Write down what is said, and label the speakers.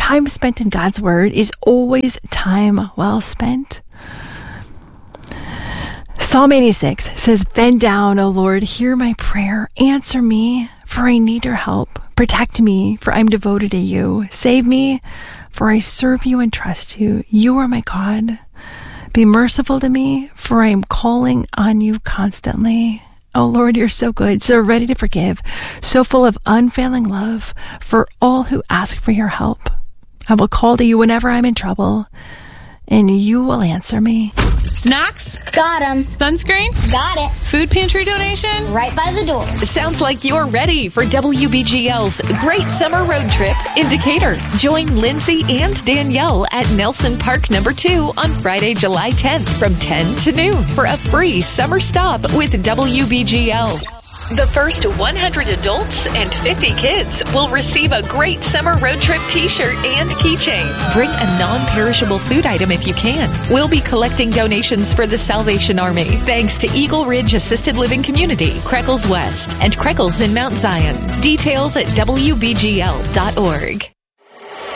Speaker 1: time spent in God's Word is always time well spent. Psalm 86 says, "Bend down, O Lord, hear my prayer. Answer me, for I need your help. Protect me, for I'm devoted to you. Save me, for I serve you and trust you. You are my God. Be merciful to me, for I am calling on you constantly." Oh Lord, you're so good, so ready to forgive, so full of unfailing love for all who ask for your help. I will call to you whenever I'm in trouble, and you will answer me.
Speaker 2: Snacks?
Speaker 3: Got 'em.
Speaker 2: Sunscreen?
Speaker 3: Got it.
Speaker 2: Food pantry donation?
Speaker 3: Right by the door.
Speaker 4: Sounds like you're ready for WBGL's Great Summer Road Trip in Decatur. Join Lindsay and Danielle at Nelson Park No. 2 on Friday, July 10th from 10 to noon for a free summer stop with WBGL. The first 100 adults and 50 kids will receive a Great Summer Road Trip t-shirt and keychain. Bring a non-perishable food item if you can. We'll be collecting donations for the Salvation Army. Thanks to Eagle Ridge Assisted Living Community, Creckles West, and Creckles in Mount Zion. Details at WBGL.org.